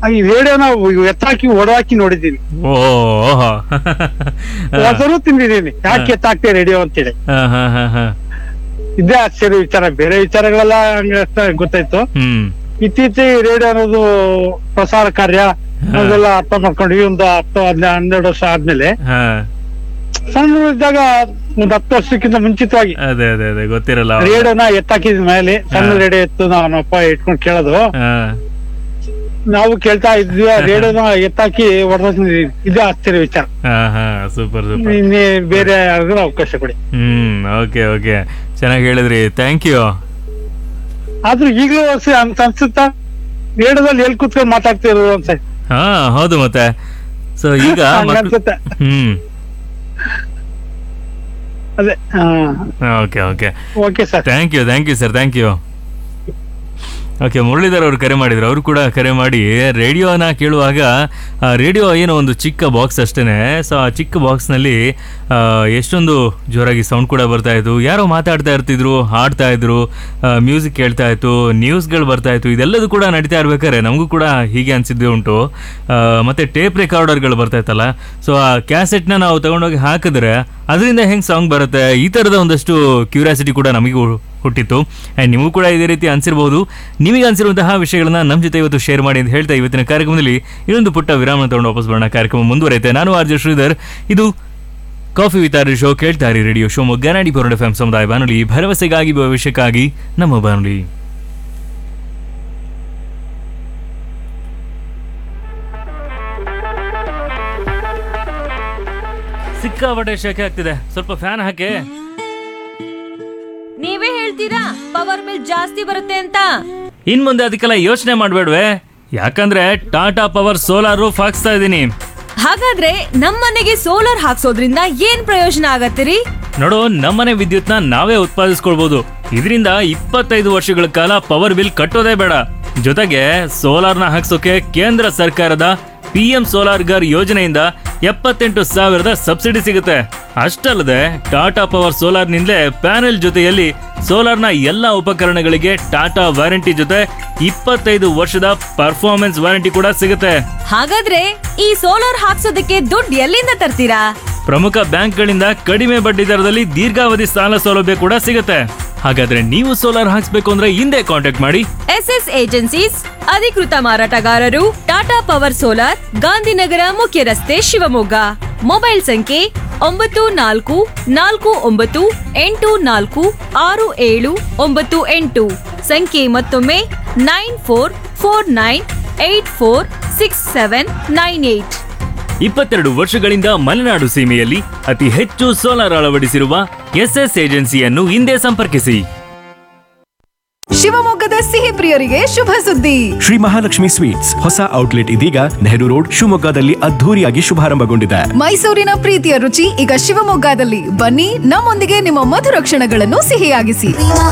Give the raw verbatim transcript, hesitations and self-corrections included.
ಈ ರೇಡಿಯೋನ ಎತ್ತಾಕಿ ಹೊಡಹಾಕಿ ನೋಡಿದ್ದೀನಿ. ಓಹೋ ಹೊಸರು ತಿಂದಿದ್ದೀನಿ ಯಾಕೆ ಎತ್ತಾಕ್ತೆ ರೇಡಿಯೋ ಅಂತೇಳಿ. ಹಾ ಹಾ ಹಾ ಹಾ ಇದೇ ಆಶ್ಚರ್ಯ ವಿಚಾರ. ಬೇರೆ ವಿಚಾರಗಳೆಲ್ಲ ಹಂಗ ಗೊತ್ತಾಯ್ತು. ಹ್ಮ್ ಇತ್ತೀಚೆಗೆ ರೇಡಿಯೋ ಅನ್ನೋದು ಪ್ರಸಾರ ಕಾರ್ಯ ಅದೆಲ್ಲ ಅರ್ಥ ಮಾಡ್ಕೊಂಡ್ವಿ. ಒಂದು ಹತ್ತು ಹದಿನ ಹನ್ನೆರಡು ವರ್ಷ ಆದ್ಮೇಲೆ ಹಾ ಸಣ್ಣ ಇದ್ದಾಗ ಒಂದ್ ಹತ್ತು ವರ್ಷಕ್ಕಿಂತ ಮುಂಚಿತವಾಗಿ ಅದೇ ಅದೇ ಅದೇ ಗೊತ್ತಿರಲ್ಲ. ರೇಡಿಯೋನ ಎತ್ತಾಕಿದ ಮೇಲೆ ಸಣ್ಣ ರೇಡಿಯೋ ಎತ್ತು ನಮ್ಮ ಅಪ್ಪ ಇಟ್ಕೊಂಡ್ ಕೇಳೋದು, ಹಾ ನಾವು ಕೇಳ್ತಾ ಇದ್ವಿ. ರೇಡಿಯೋನ ಎತ್ತಾಕಿ ಹೊಡೆದಿದ್ದೀವಿ. ಇದೇ ಆಶ್ಚರ್ಯ ವಿಚಾರ. ಹಾ ಹಾ ಸೂಪರ್ ಸೂಪರ್. ಇನ್ನೇ ಬೇರೆ ಯಾರಿಗೂ ಅವಕಾಶ ಕೊಡಿ. ಹ್ಮ್ ಓಕೆ ಓಕೆ ಚೆನ್ನಾಗಿ ಹೇಳಿದ್ರಿ, ಥ್ಯಾಂಕ್ ಯು. ಆದ್ರೂ ಈಗಲೂ ಅಂತ ಅನ್ಸುತ್ತಾ ರೇಡಿಯೋದಲ್ಲಿ ಎಲ್ಲಿ ಕೂತ್ಕೊಂಡು ಮಾತಾಡ್ತಿರೋದು ಅಂತ. ಹಾ ಹೌದು ಮತ್ತೆ. ಸೊ ಈಗ ಮಕ್ಳು- ಅನ್ಸುತ್ತೆ. ಹ್ಮ್ ಅದೇ okay okay okay sir. Thank you thank you sir, thank you. Okay, Muralidhar ಅವರು ಕರೆ ಮಾಡಿದ್ರು. ಅವರು ಕೂಡ ಕರೆ ಮಾಡಿ ರೇಡಿಯೋನ ಕೇಳುವಾಗ ರೇಡಿಯೋ ಏನೋ ಒಂದು ಚಿಕ್ಕ ಬಾಕ್ಸ್ ಅಷ್ಟೇ. ಸೊ ಆ ಚಿಕ್ಕ ಬಾಕ್ಸ್ನಲ್ಲಿ ಎಷ್ಟೊಂದು ಜೋರಾಗಿ ಸೌಂಡ್ ಕೂಡ ಬರ್ತಾ ಇತ್ತು. ಯಾರೋ ಮಾತಾಡ್ತಾ ಇರ್ತಿದ್ರು, ಹಾಡ್ತಾ ಇದ್ರು, ಮ್ಯೂಸಿಕ್ ಕೇಳ್ತಾ ಇತ್ತು, ನ್ಯೂಸ್ಗಳು ಬರ್ತಾ ಇತ್ತು. ಇದೆಲ್ಲದೂ ಕೂಡ ನಡೀತಾ ಇರ್ಬೇಕಾದ್ರೆ ನಮಗೂ ಕೂಡ ಹೀಗೆ ಅನಿಸಿದ್ದೇ ಉಂಟು. ಮತ್ತು ಟೇಪ್ ರೆಕಾರ್ಡರ್ಗಳು ಬರ್ತಾ ಇತ್ತಲ್ಲ, ಸೊ ಆ ಕ್ಯಾಸೆಟ್ನ ನಾವು ತಗೊಂಡೋಗಿ ಹಾಕಿದ್ರೆ ಅದರಿಂದ ಹೆಂಗೆ ಸಾಂಗ್ ಬರುತ್ತೆ, ಈ ಥರದ ಒಂದಷ್ಟು ಕ್ಯೂರಿಯಾಸಿಟಿ ಕೂಡ ನಮಗೂ ಹುಟ್ಟಿತ್ತು. ಆ್ಯಂಡ್ ನೀವು ಕೂಡ ಇದೇ ರೀತಿ ಅನಿಸಿರ್ಬೋದು. ನಿಮಗೆ ಅನಿಸಿರುವಂತಹ ವಿಷಯಗಳನ್ನ ನಮ್ಮ ಜೊತೆ ಇವತ್ತು ಶೇರ್ ಮಾಡಿ ಅಂತ ಹೇಳ್ತಾ ಇವತ್ತಿನ ಕಾರ್ಯಕ್ರಮದಲ್ಲಿ ಇನ್ನೊಂದು ಪುಟ್ಟ ವಿರಾಮ ತಗೊಂಡು ವಾಪಸ್ ಬರೋಣ. ಕಾರ್ಯಕ್ರಮ ಮುಂದುವರೆಯುತ್ತೆ. ನಾನು ಆರ್ ಜೆ ಶ್ರೀಧರ್. ಇದು ಕಾಫಿ ವಿತ್ ಆರ್ ಶೋ. ಕೇಳ್ತಾ ಇರಿ ರೇಡಿಯೋ ಶಿವಮೊಗ್ಗ ನಾಡಿ ಪೌರ್ಣ ಎಫ್ ಎಂ ಸಮುದಾಯ ಬಾನುಲಿ, ಭರವಸೆಗಾಗಿ ಭವಿಷ್ಯಕ್ಕಾಗಿ ನಮ್ಮ ಬಾನುಲಿ. ಸಿಕ್ಕಾಪಟ್ಟೆ ಶೆಕೆ ಆಗ್ತಿದೆ, ಸ್ವಲ್ಪ ಫ್ಯಾನ್ ಹಾಕಿ. ನೀವೇ ಹೇಳ್ತೀರಾ ಪವರ್ ಬಿಲ್ ಜಾಸ್ತಿ ಬರುತ್ತೆ ಅಂತ. ಇನ್ ಮುಂದೆ ಅದಕ್ಕೆಲ್ಲ ಯೋಚನೆ ಮಾಡ್ಬೇಡ್ವೆ, ಯಾಕಂದ್ರೆ ಟಾಟಾ ಪವರ್ ಸೋಲಾರ್ ರೂಫ್ ಹಾಕ್ಸ್ತಾ ಇದ್ದೀನಿ. ಹಾಗಾದ್ರೆ ನಮ್ಮನೆಗೆ ಸೋಲಾರ್ ಹಾಕ್ಸೋದ್ರಿಂದ ಏನ್ ಪ್ರಯೋಜನ ಆಗತ್ತಿರಿ? ನೋಡು, ನಮ್ಮನೆ ವಿದ್ಯುತ್ನ ನಾವೇ ಉತ್ಪಾದಿಸ್ಕೊಳ್ಬಹುದು. ಇದರಿಂದ ಇಪ್ಪತ್ತೈದು ವರ್ಷಗಳ ಕಾಲ ಪವರ್ ಬಿಲ್ ಕಟ್ಟೋದೇ ಬೇಡ. ಜೊತೆಗೆ ಸೋಲಾರ್ನ ಹಾಕ್ಸೋಕೆ ಕೇಂದ್ರ ಸರ್ಕಾರದ ಪಿ ಎಂ ಸೋಲಾರ್ ಗರ್ ಯೋಜನೆಯಿಂದ ಎಪ್ಪತ್ತೆಂಟು ಸಾವಿರದ ಸಬ್ಸಿಡಿ ಸಿಗುತ್ತೆ. ಅಷ್ಟಲ್ಲದೆ ಟಾಟಾ ಪವರ್ ಸೋಲಾರ್ ನಿಂದಲೇ ಪ್ಯಾನೆಲ್ ಜೊತೆಯಲ್ಲಿ ಸೋಲಾರ್ನ ಎಲ್ಲಾ ಉಪಕರಣಗಳಿಗೆ ಟಾಟಾ ವಾರಂಟಿ ಜೊತೆ ಇಪ್ಪತ್ತೈದು ವರ್ಷದ ಪರ್ಫಾರ್ಮೆನ್ಸ್ ವಾರಂಟಿ ಕೂಡ ಸಿಗುತ್ತೆ. ಹಾಗಾದ್ರೆ ಈ ಸೋಲಾರ್ ಹಾಕ್ಸೋದಕ್ಕೆ ದುಡ್ಡು ಎಲ್ಲಿಂದ ತರ್ತೀರಾ? ಪ್ರಮುಖ ಬ್ಯಾಂಕ್ಗಳಿಂದ ಕಡಿಮೆ ಬಡ್ಡಿ ದರದಲ್ಲಿ ದೀರ್ಘಾವಧಿ ಸಾಲ ಸೌಲಭ್ಯ ಕೂಡ ಸಿಗುತ್ತೆ. ಹಾಗಾದ್ರೆ ನೀವು ಸೋಲಾರ್ ಹಾಕ್ಸ್ಬೇಕು ಅಂದ್ರೆ ಹಿಂದೆ ಕಾಂಟ್ಯಾಕ್ಟ್ ಮಾಡಿ ಎಸ್ ಎಸ್ ಏಜೆನ್ಸೀಸ್, ಅಧಿಕೃತ ಮಾರಾಟಗಾರರು, ಟಾಟಾ ಪವರ್ ಸೋಲಾರ್, ಗಾಂಧಿನಗರ ಮುಖ್ಯ ರಸ್ತೆ, ಶಿವಮೊಗ್ಗ. ಮೊಬೈಲ್ ಸಂಖ್ಯೆ ಒಂಬತ್ತು ನಾಲ್ಕು ನಾಲ್ಕು ಒಂಬತ್ತು ಎಂಟು ನಾಲ್ಕು ಆರು ಏಳು ಒಂಬತ್ತು ಎಂಟು. ಸಂಖ್ಯೆ ಮತ್ತೊಮ್ಮೆ nine four four nine eight four six seven nine eight. ಇಪ್ಪತ್ತೆರಡು ವರ್ಷಗಳಿಂದ ಮಲೆನಾಡು ಸೀಮೆಯಲ್ಲಿ ಅತಿ ಹೆಚ್ಚು ಸೋಲಾರ್ ಅಳವಡಿಸಿರುವ ಎಸ್ಎಸ್ ಏಜೆನ್ಸಿಯನ್ನು ಹಿಂದೆ ಸಂಪರ್ಕಿಸಿ. ಶಿವಮೊಗ್ಗದ ಸಿಹಿ ಪ್ರಿಯರಿಗೆ ಶುಭ ಸುದ್ದಿ. ಶ್ರೀ ಮಹಾಲಕ್ಷ್ಮಿ ಸ್ವೀಟ್ಸ್ ಹೊಸ ಔಟ್ಲೆಟ್ ಇದೀಗ ನೆಹರು ರೋಡ್ ಶಿವಮೊಗ್ಗದಲ್ಲಿ ಅದ್ಧೂರಿಯಾಗಿ ಶುಭಾರಂಭಗೊಂಡಿದೆ. ಮೈಸೂರಿನ ಪ್ರೀತಿಯ ರುಚಿ ಈಗ ಶಿವಮೊಗ್ಗದಲ್ಲಿ. ಬನ್ನಿ, ನಮ್ಮೊಂದಿಗೆ ನಿಮ್ಮ ಮಧುರ ಕ್ಷಣಗಳನ್ನು ಸಿಹಿಯಾಗಿಸಿ.